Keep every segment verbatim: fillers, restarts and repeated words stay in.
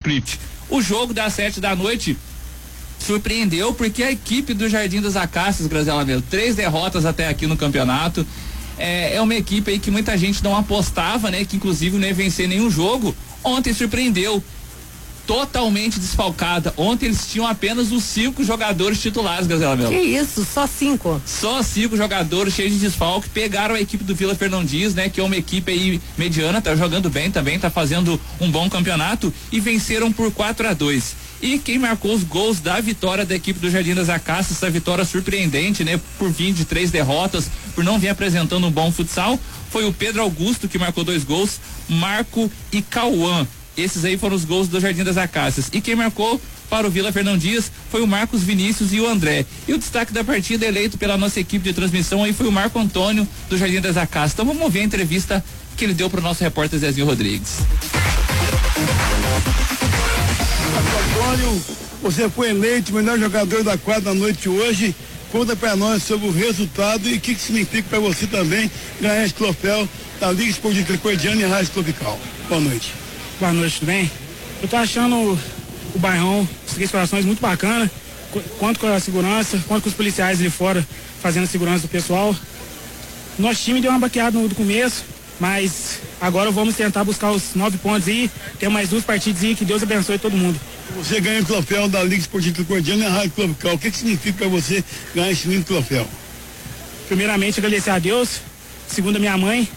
script. O jogo das sete da noite surpreendeu porque a equipe do Jardim das Acácias, Graziela Mello, três derrotas até aqui no campeonato. É, é uma equipe aí que muita gente não apostava, né? Que inclusive não ia vencer nenhum jogo. Ontem surpreendeu. Totalmente desfalcada. Ontem eles tinham apenas os cinco jogadores titulares, Graziela Mello. Que isso, só cinco? Só cinco jogadores cheios de desfalque. Pegaram a equipe do Vila Fernandinhos, né? Que é uma equipe aí mediana, tá jogando bem também, tá fazendo um bom campeonato e venceram por quatro a dois. E quem marcou os gols da vitória da equipe do Jardim das Acácias, essa vitória surpreendente, né? Por vir de três derrotas, por não vir apresentando um bom futsal, foi o Pedro Augusto que marcou dois gols, Marco e Cauã. Esses aí foram os gols do Jardim das Acácias. E quem marcou para o Vila Fernandinhos foi o Marcos Vinícius e o André. E o destaque da partida, eleito pela nossa equipe de transmissão, aí foi o Marco Antônio do Jardim das Acácias. Então vamos ouvir a entrevista que ele deu para o nosso repórter Zezinho Rodrigues. Antônio, você foi eleito o melhor jogador da quadra da noite hoje. Conta para nós sobre o resultado e o que, que significa para você também ganhar esse troféu da Liga Esportiva Tricordiana e Rádio Tropical. Boa noite. Boa noite, tudo bem? Eu tô achando o, o bairrão, as três corações muito bacana, quanto com a segurança, quanto com os policiais ali fora fazendo a segurança do pessoal. Nosso time deu uma baqueada no do começo, mas agora vamos tentar buscar os nove pontos aí, ter mais duas partidas aí, que Deus abençoe todo mundo. Você ganha o troféu da Liga Esportiva Tricordiana e a Rádio Tropical. O que, que significa para você ganhar esse lindo troféu? Primeiramente, agradecer a Deus, segundo a minha mãe,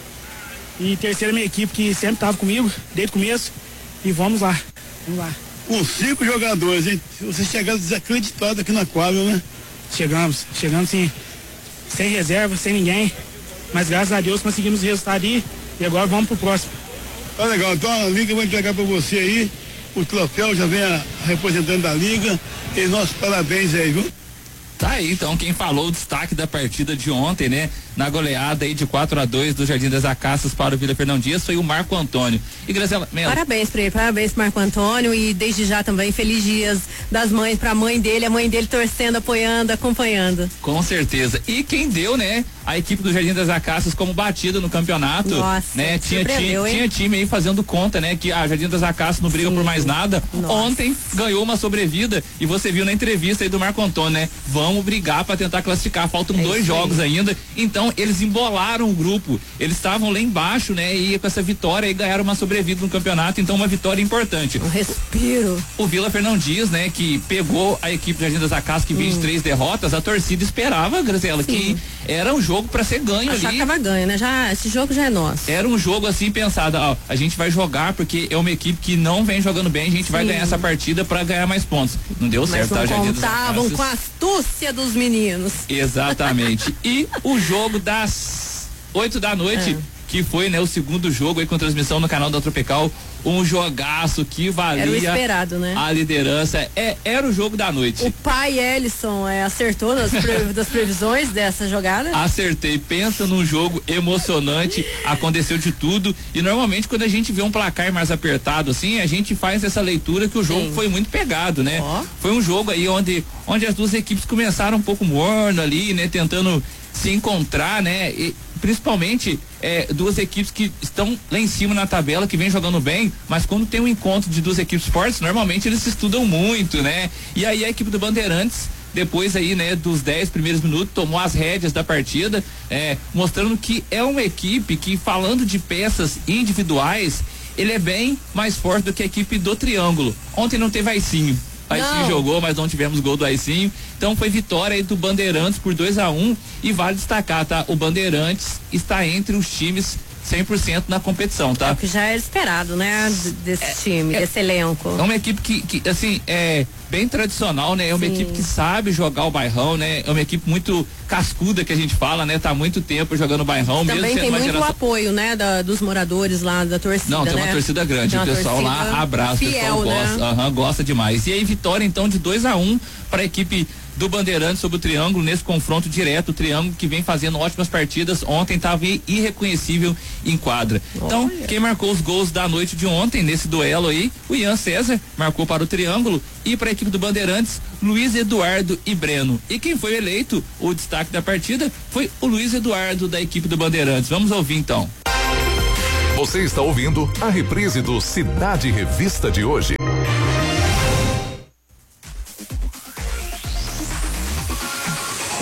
e terceira minha equipe que sempre estava comigo desde o começo, e vamos lá, vamos lá. Com cinco jogadores, hein? Você chegaram desacreditado aqui na quadra, né? Chegamos, chegamos sim, sem reserva, sem ninguém, mas graças a Deus conseguimos o resultado aí, e agora vamos pro próximo. Tá legal, então a Liga vai entregar para você aí, o troféu já vem a representante da Liga, e nossos parabéns aí, viu? Tá aí, então, quem falou o destaque da partida de ontem, né? Na goleada aí de quatro a dois do Jardim das Acácias para o Vila Fernandinhos foi o Marco Antônio. E Graziela Mello. Parabéns pra ele, parabéns pro Marco Antônio e desde já também feliz dias das mães pra mãe dele, a mãe dele torcendo, apoiando, acompanhando. Com certeza. E quem deu, né? A equipe do Jardim das Acácias como batida no campeonato. Nossa, né? Tinha, tinha, tinha time aí fazendo conta, né? Que a Jardim das Acácias não briga Sim. por mais nada. Nossa. Ontem ganhou uma sobrevida e você viu na entrevista aí do Marco Antônio, né? Vamos brigar pra tentar classificar. Faltam é dois jogos aí. ainda. Então, eles embolaram o grupo. Eles estavam lá embaixo, né? E com essa vitória aí ganharam uma sobrevida no campeonato. Então, uma vitória importante. Um respiro. O Vila Fernandinhos, né? Que pegou a equipe do Jardim das Acácias, que vinha hum. de três derrotas. A torcida esperava, Graziela, Sim. que era um jogo pra ser ganho Achar ali. que tava ganho, né? Já, esse jogo já é nosso. Era um jogo assim pensado, ó, a gente vai jogar porque é uma equipe que não vem jogando bem, a gente Sim. vai ganhar essa partida pra ganhar mais pontos. Não deu Mas certo, não tá, Jardim das Acácias. Contavam com a astúcia dos meninos. Exatamente. E o jogo das oito da noite, é. que foi, né, o segundo jogo aí com transmissão no canal da Tropical, um jogaço que valia era o esperado, né? a liderança. É, era o jogo da noite. O pai Ellison é, acertou nas pre, das previsões dessa jogada? Acertei. Pensa num jogo emocionante, aconteceu de tudo e normalmente quando a gente vê um placar mais apertado assim, a gente faz essa leitura que o jogo Sim. foi muito pegado, né? Oh. Foi um jogo aí onde, onde as duas equipes começaram um pouco morno ali, né? Tentando se encontrar, né? E, principalmente é, duas equipes que estão lá em cima na tabela, que vem jogando bem, mas quando tem um encontro de duas equipes fortes, normalmente eles se estudam muito, né? E aí a equipe do Bandeirantes, depois aí, né, dos dez primeiros minutos, tomou as rédeas da partida, é, mostrando que é uma equipe que, falando de peças individuais, ele é bem mais forte do que a equipe do Triângulo. Ontem não teve Aicinho. Aicinho jogou, mas não tivemos gol do Aicinho. Então foi vitória aí do Bandeirantes por dois a um. E vale destacar, tá? O Bandeirantes está entre os times cem por cento na competição, tá? É o que já era esperado, né? Desse é, time, é, desse elenco. É uma equipe que, que, assim, é bem tradicional, né? É uma Sim. equipe que sabe jogar o bairrão, né? É uma equipe muito cascuda, que a gente fala, né? Tá há muito tempo jogando o bairrão. Também mesmo tem muito geração... apoio, né? Da, dos moradores lá, da torcida, Não, tem né? uma torcida grande. O pessoal lá abraça, fiel, o pessoal né? gosta, uhum, gosta demais. E aí, vitória, então, de dois a um para a equipe do Bandeirantes sobre o Triângulo nesse confronto direto. O Triângulo que vem fazendo ótimas partidas. Ontem estava irreconhecível em quadra. Então, Olha. quem marcou os gols da noite de ontem nesse duelo aí, o Ian César marcou para o Triângulo, e para a equipe do Bandeirantes, Luiz Eduardo e Breno. E quem foi eleito o destaque da partida foi o Luiz Eduardo, da equipe do Bandeirantes. Vamos ouvir então. Você está ouvindo a reprise do Cidade Revista de hoje.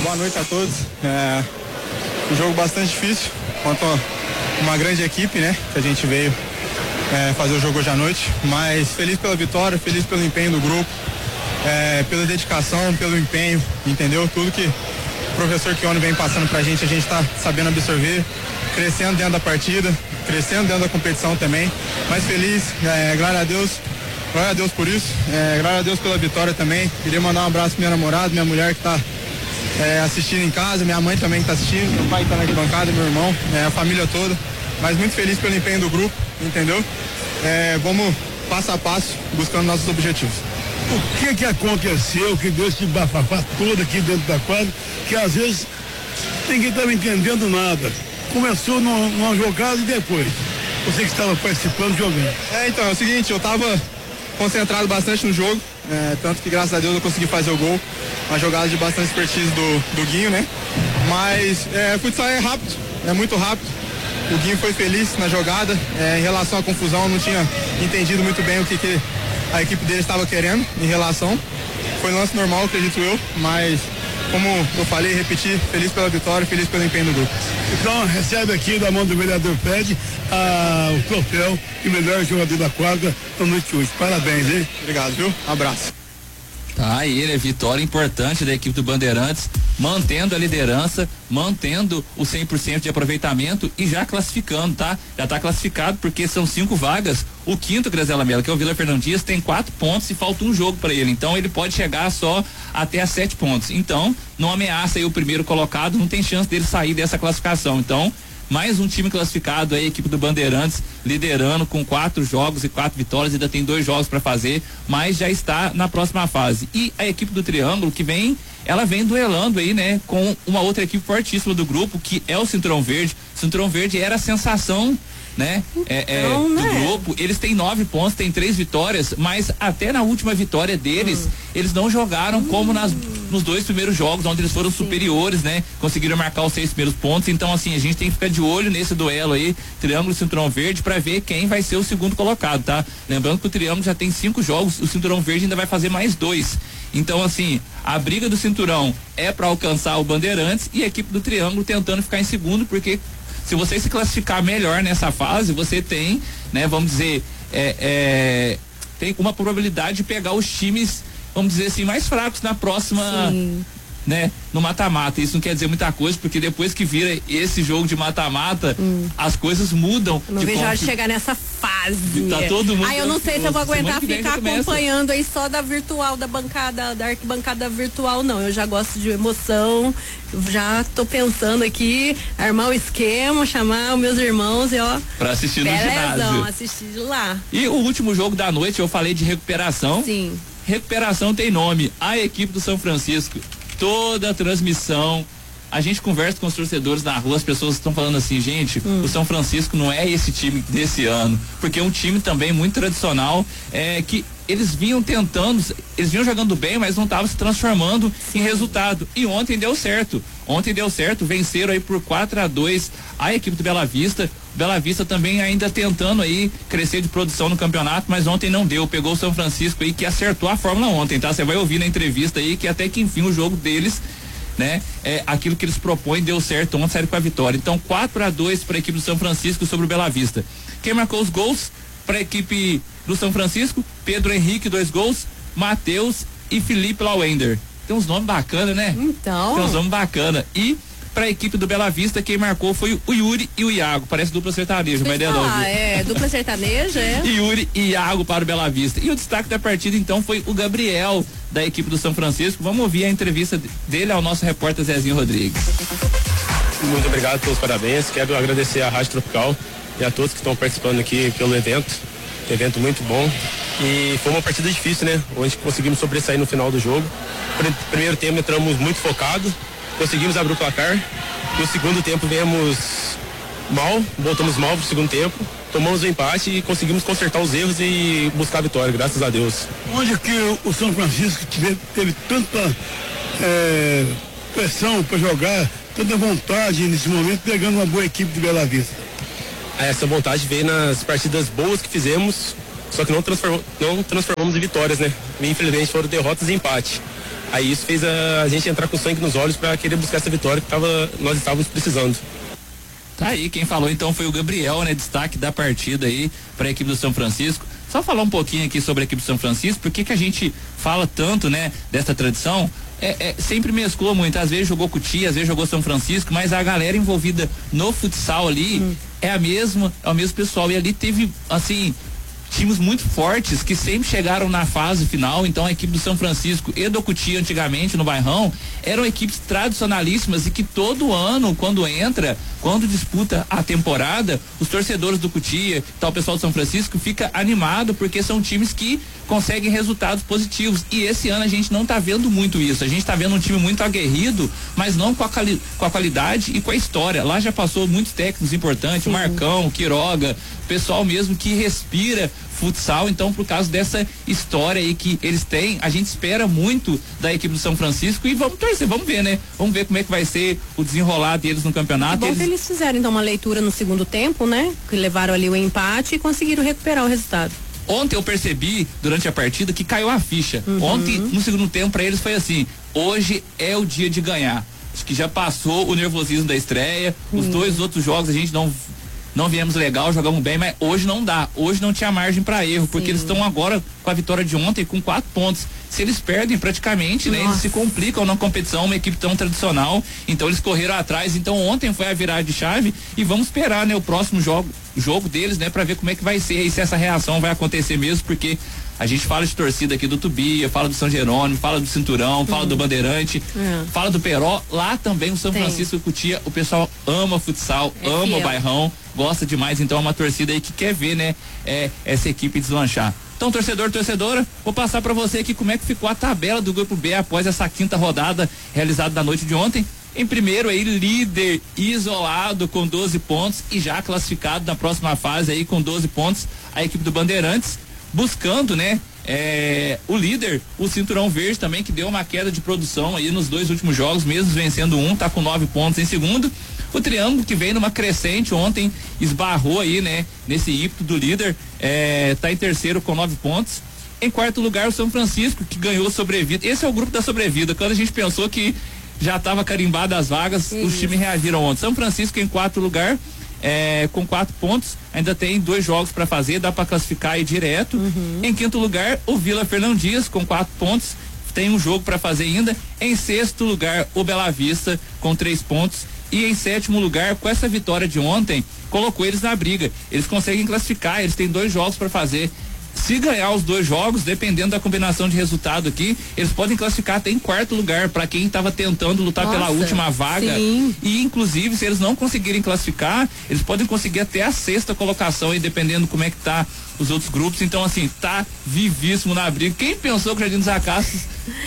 Boa noite a todos. É um jogo bastante difícil contra uma grande equipe, né? Que a gente veio é, fazer o jogo hoje à noite. Mas feliz pela vitória, feliz pelo empenho do grupo, é, pela dedicação, pelo empenho, entendeu? Tudo que o professor Kione vem passando pra gente, a gente tá sabendo absorver, crescendo dentro da partida, crescendo dentro da competição também. Mas feliz, é, glória a Deus. Glória a Deus por isso, é, glória a Deus pela vitória também. Queria mandar um abraço pra minha namorada, minha mulher que está é, assistindo em casa, minha mãe também que está assistindo, meu pai está na arquibancada, meu irmão, é, a família toda. Mas muito feliz pelo empenho do grupo, entendeu? É, vamos passo a passo buscando nossos objetivos. O que que aconteceu que deu esse bafafá todo aqui dentro da quadra, que às vezes ninguém estava entendendo nada? Começou numa, numa jogada e depois, você que estava participando, jogando. É, então, é o seguinte, eu estava concentrado bastante no jogo, é, tanto que graças a Deus eu consegui fazer o gol, uma jogada de bastante expertise do, do Guinho, né? Mas é, futsal é rápido, é muito rápido. O Guinho foi feliz na jogada, é, em relação à confusão, eu não tinha entendido muito bem o que, que a equipe dele estava querendo em relação. Foi um lance normal, acredito eu, mas como eu falei e repeti, feliz pela vitória, feliz pelo empenho do grupo. Então recebe aqui da mão do vereador Fred a, o troféu de melhor jogador da quadra da noite de hoje. Parabéns, hein? Obrigado, viu? Um abraço. Tá aí, ele é vitória importante da equipe do Bandeirantes, mantendo a liderança, mantendo o cem por cento de aproveitamento e já classificando, tá? Já tá classificado porque são cinco vagas. O quinto, Graziela Mello, que é o Vila Fernando Dias, tem quatro pontos e falta um jogo para ele. Então ele pode chegar só até a sete pontos. Então, não ameaça aí o primeiro colocado, não tem chance dele sair dessa classificação. Então, mais um time classificado aí, a equipe do Bandeirantes liderando com quatro jogos e quatro vitórias, ainda tem dois jogos para fazer, mas já está na próxima fase. E a equipe do Triângulo, que vem, ela vem duelando aí, né, com uma outra equipe fortíssima do grupo, que é o Cinturão Verde. O Cinturão Verde era a sensação, né, é, é, Então, do né? grupo. Eles têm nove pontos, têm três vitórias, mas até na última vitória deles, hum. eles não jogaram hum. como nas, nos dois primeiros jogos, onde eles foram Sim. superiores, né? Conseguiram marcar os seis primeiros pontos. Então, assim, a gente tem que ficar de olho nesse duelo aí, Triângulo e Cinturão Verde, para ver quem vai ser o segundo colocado, tá? Lembrando que o Triângulo já tem cinco jogos, o Cinturão Verde ainda vai fazer mais dois. Então, assim, a briga do Cinturão é para alcançar o Bandeirantes e a equipe do Triângulo tentando ficar em segundo, porque se você se classificar melhor nessa fase, você tem, né, vamos dizer, é, é, tem uma probabilidade de pegar os times, vamos dizer assim, mais fracos na próxima, Sim. né, no mata-mata. Isso não quer dizer muita coisa, porque depois que vira esse jogo de mata-mata, hum. as coisas mudam. Eu não vejo a hora de chegar nessa fase. Tá todo mundo. Aí eu não sei se eu vou aguentar ficar acompanhando começa. aí só da virtual, da bancada, da arquibancada virtual, não. Eu já gosto de emoção, já tô pensando aqui, armar o esquema, chamar os meus irmãos e ó. Pra assistir no belezão, ginásio. assistir de lá. E o último jogo da noite, eu falei de recuperação. Sim. Recuperação tem nome, a equipe do São Francisco. Toda a transmissão, a gente conversa com os torcedores na rua, as pessoas estão falando assim, gente, hum. o São Francisco não é esse time desse ano, porque é um time também muito tradicional, é, que eles vinham tentando, eles vinham jogando bem, mas não estavam se transformando em resultado. E ontem deu certo. Ontem deu certo, venceram aí por quatro a dois a equipe do Bela Vista. Bela Vista também ainda tentando aí crescer de produção no campeonato, mas ontem não deu. Pegou o São Francisco aí que acertou a fórmula ontem, tá? Você vai ouvir na entrevista aí que até que enfim o jogo deles, né? É, aquilo que eles propõem deu certo, ontem saiu com a vitória. Então quatro a dois para a equipe do São Francisco sobre o Bela Vista. Quem marcou os gols para a equipe do São Francisco? Pedro Henrique, dois gols, Matheus e Felipe Lauender. Tem uns nomes bacanas, né? Então. Tem uns nomes bacanas. E para a equipe do Bela Vista, quem marcou foi o Yuri e o Iago. Parece dupla sertaneja, mas não. Ah, é, dupla sertaneja, é. Yuri e Iago para o Bela Vista. E o destaque da partida, então, foi o Gabriel, da equipe do São Francisco. Vamos ouvir a entrevista dele ao nosso repórter Zezinho Rodrigues. Muito obrigado pelos parabéns. Quero agradecer à Rádio Tropical e a todos que estão participando aqui pelo evento. Evento muito bom. E foi uma partida difícil, né? Onde conseguimos sobressair no final do jogo. Primeiro tempo entramos muito focados, conseguimos abrir o placar. No segundo tempo viemos mal, voltamos mal pro segundo tempo, tomamos o empate e conseguimos consertar os erros e buscar a vitória, graças a Deus. Onde que o São Francisco teve, teve tanta é, pressão para jogar, tanta vontade nesse momento, pegando uma boa equipe de Bela Vista? Essa vontade veio nas partidas boas que fizemos, só que não, transform, não transformamos em vitórias, né? E, infelizmente foram derrotas e empate. Aí isso fez a, a gente entrar com sangue nos olhos para querer buscar essa vitória que tava, nós estávamos precisando. Tá aí, quem falou então foi o Gabriel, né? Destaque da partida aí para a equipe do São Francisco. Só falar um pouquinho aqui sobre a equipe do São Francisco, por que que a gente fala tanto, né, dessa tradição? É, é, sempre mesclou muito, às vezes jogou Cotia, às vezes jogou São Francisco, mas a galera envolvida no futsal ali hum. é a mesma, é o mesmo pessoal, e ali teve, assim, times muito fortes que sempre chegaram na fase final. Então a equipe do São Francisco e do Cotia antigamente no Bairrão eram equipes tradicionalíssimas e que todo ano, quando entra, quando disputa a temporada, os torcedores do Cotia, tal, o pessoal do São Francisco fica animado porque são times que conseguem resultados positivos. E esse ano a gente não tá vendo muito isso. A gente tá vendo um time muito aguerrido, mas não com a, quali com a qualidade e com a história. Lá já passou muitos técnicos importantes, Sim. Marcão, Quiroga, pessoal mesmo que respira futsal. Então, por causa dessa história aí que eles têm, a gente espera muito da equipe do São Francisco e vamos torcer, vamos ver, né? Vamos ver como é que vai ser o desenrolar deles no campeonato. É bom eles... que eles fizeram então uma leitura no segundo tempo, né? Que levaram ali o empate e conseguiram recuperar o resultado. Ontem eu percebi, durante a partida, que caiu a ficha. Uhum. Ontem, no segundo tempo, para eles foi assim, hoje é o dia de ganhar. Acho que já passou o nervosismo da estreia, uhum. Os dois outros jogos a gente não não viemos legal, jogamos bem, mas hoje não dá, hoje não tinha margem para erro, porque Sim. eles estão agora com a vitória de ontem com quatro pontos. Se eles perdem praticamente, né, eles se complicam na competição, uma equipe tão tradicional, então eles correram atrás. Então ontem foi a virada de chave e vamos esperar, né, o próximo jogo, jogo deles, né, para ver como é que vai ser e se essa reação vai acontecer mesmo, porque a gente fala de torcida aqui do Tubia, fala do São Jerônimo, fala do Cinturão, uhum. fala do Bandeirante, uhum. fala do Peró. Lá também o São Tem. Francisco Cotia, o pessoal ama futsal, é ama fiel. O Bairrão, gosta demais, então é uma torcida aí que quer ver, né, é, essa equipe deslanchar. Então, torcedor, torcedora, vou passar para você aqui como é que ficou a tabela do Grupo B após essa quinta rodada realizada na noite de ontem. Em primeiro aí, líder isolado com doze pontos e já classificado na próxima fase aí com doze pontos, a equipe do Bandeirantes, buscando, né, é, o líder, o Cinturão Verde também, que deu uma queda de produção aí nos dois últimos jogos, mesmo vencendo um, tá com nove pontos em segundo. O Triângulo, que vem numa crescente, ontem esbarrou aí, né, nesse ímpeto do líder, é, tá em terceiro com nove pontos. Em quarto lugar, o São Francisco, que ganhou sobrevida. Esse é o grupo da sobrevida. Quando a gente pensou que já estava carimbada as vagas, Sim. os times reagiram ontem. São Francisco em quarto lugar, é, com quatro pontos, ainda tem dois jogos para fazer, dá para classificar aí direto. Uhum. Em quinto lugar, o Vila Fernão Dias com quatro pontos, tem um jogo para fazer ainda. Em sexto lugar, o Bela Vista com três pontos. E em sétimo lugar, com essa vitória de ontem, colocou eles na briga. Eles conseguem classificar, eles têm dois jogos para fazer. Se ganhar os dois jogos, dependendo da combinação de resultado aqui, eles podem classificar até em quarto lugar, para quem estava tentando lutar Nossa, pela última vaga. Sim. E inclusive, se eles não conseguirem classificar, eles podem conseguir até a sexta colocação, aí, dependendo como é que tá os outros grupos. Então, assim, tá vivíssimo na briga. Quem pensou que o Jardim dos Acácios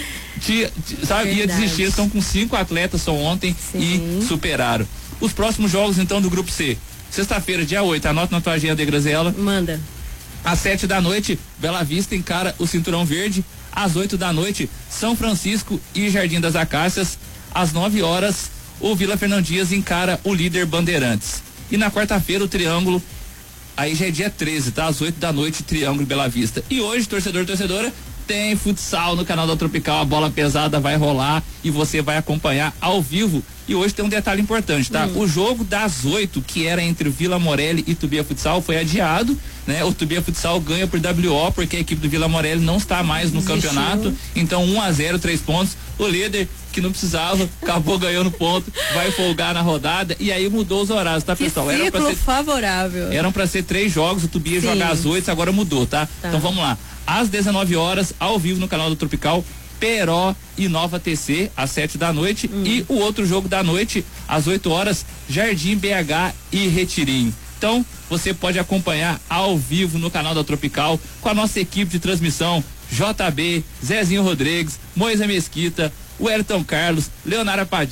Tia, tia, sabe, ia desistir? Eles estão com cinco atletas só ontem Sim. e superaram. Os próximos jogos, então, do Grupo C. Sexta-feira, dia oito, anota na tua agenda, Graziela. Manda. Às sete da noite, Bela Vista encara o Cinturão Verde. Às oito da noite, São Francisco e Jardim das Acácias. Às nove horas, o Vila Fernão Dias encara o líder Bandeirantes. E na quarta-feira, o Triângulo, aí já é dia treze, tá? Às oito da noite, Triângulo e Bela Vista. E hoje, torcedor e torcedora, tem futsal no canal da Tropical, a bola pesada vai rolar e você vai acompanhar ao vivo. E hoje tem um detalhe importante, tá? Hum. O jogo das oito, que era entre o Vila Morelli e Tubia Futsal, foi adiado, né? O Tubia Futsal ganha por W O, porque a equipe do Vila Morelli não está mais no Desistiu. campeonato. Então, um a zero, três pontos. O líder, que não precisava, acabou ganhando ponto, vai folgar na rodada. E aí mudou os horários, tá, pessoal? Que Era pra ser favorável. Eram para ser três jogos, o Tubia Sim. jogar às oito, agora mudou, tá? tá? Então vamos lá. Às dezenove horas, ao vivo no canal do Tropical, Peró e Nova T C, às sete da noite. Hum. E o outro jogo da noite, às oito horas, Jardim B H e Retirim. Então, você pode acompanhar ao vivo no canal da Tropical com a nossa equipe de transmissão, J B, Zezinho Rodrigues, Moisés Mesquita, o Elton Carlos, Leonara Padilha,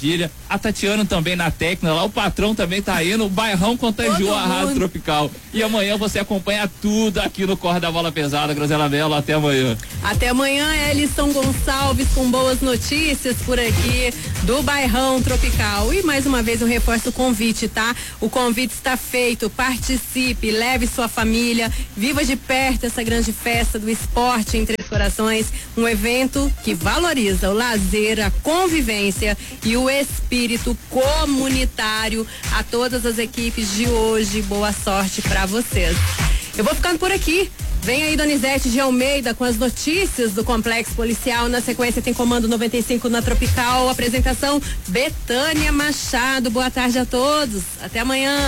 a Tatiana também na técnica, lá o patrão também tá indo, o bairrão contagiou a Rádio Tropical. E amanhã você acompanha tudo aqui no Corre da Bola Pesada, Graziela Mello, até amanhã. Até amanhã, Elison Gonçalves com boas notícias por aqui do bairrão Tropical. E mais uma vez eu reforço o convite, tá? O convite está feito, participe, leve sua família, viva de perto essa grande festa do esporte em Três Corações, um evento que valoriza o lazer, a convivência e o espírito comunitário. A todas as equipes de hoje, boa sorte para vocês. Eu vou ficando por aqui. Vem aí Donizete de Almeida com as notícias do Complexo Policial. Na sequência tem Comando noventa e cinco na Tropical. Apresentação Betânia Machado. Boa tarde a todos. Até amanhã.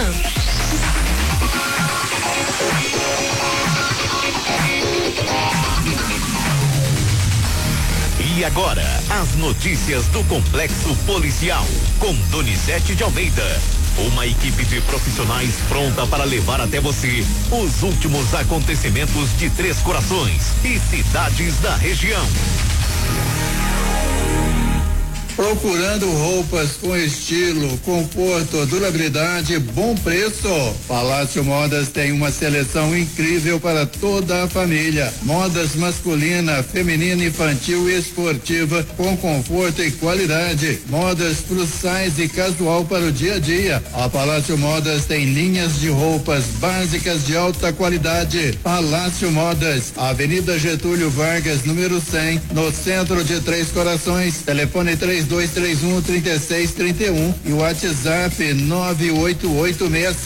E agora, as notícias do Complexo Policial, com Donizete de Almeida. Uma equipe de profissionais pronta para levar até você os últimos acontecimentos de Três Corações e cidades da região. Procurando roupas com estilo, conforto, durabilidade e bom preço? Palácio Modas tem uma seleção incrível para toda a família. Modas masculina, feminina, infantil e esportiva com conforto e qualidade. Modas plus size e casual para o dia a dia. A Palácio Modas tem linhas de roupas básicas de alta qualidade. Palácio Modas, Avenida Getúlio Vargas, número cem, no centro de Três Corações. Telefone três dois três um, três seis três um e o WhatsApp nove oito oito seis